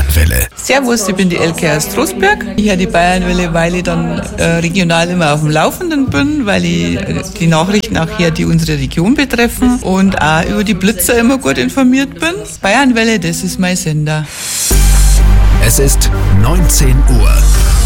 Bayernwelle. Servus, ich bin die Elke aus Trostberg. Ich höre die Bayernwelle, weil ich dann regional immer auf dem Laufenden bin, weil ich die Nachrichten auch hier, die unsere Region betreffen und auch über die Blitzer immer gut informiert bin. Bayernwelle, das ist mein Sender. Es ist 19 Uhr.